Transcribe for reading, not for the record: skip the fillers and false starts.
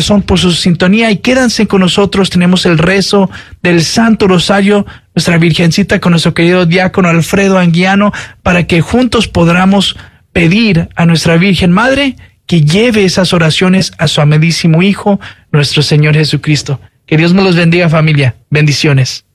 corazón por su sintonía y quédense con nosotros. Tenemos el rezo del Santo Rosario, nuestra Virgencita con nuestro querido diácono Alfredo Anguiano, para que juntos podamos pedir a nuestra Virgen Madre que lleve esas oraciones a su amadísimo Hijo, nuestro Señor Jesucristo. Que Dios me los bendiga, familia. Bendiciones.